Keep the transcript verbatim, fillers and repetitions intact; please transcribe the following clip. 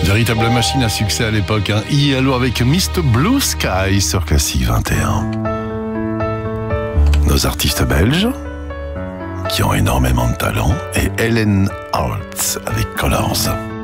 Véritable machine à succès à l'époque. Hein. I L O avec mister Blue Sky sur Classique vingt et un. Nos artistes belges qui ont énormément de talent et Helen Hartz avec Colors.